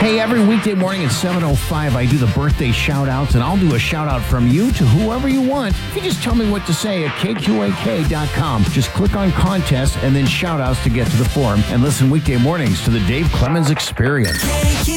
Hey, every weekday morning at 7:05, I do the birthday shout-outs, and I'll do a shout-out from you to whoever you want. If you just tell me what to say at kqak.com. Just click on contest and then shout-outs to get to the forum, and listen weekday mornings to the Dave Clemens Experience.